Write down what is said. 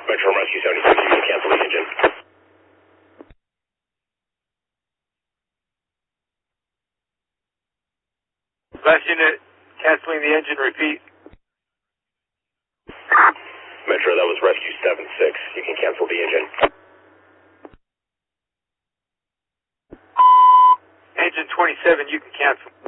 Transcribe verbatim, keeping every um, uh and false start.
Metro Rescue seventy-six, you can cancel the engine. Last unit, canceling the engine, repeat. Metro, that was Rescue seven six, you can cancel the engine. Engine twenty-seven, you can cancel.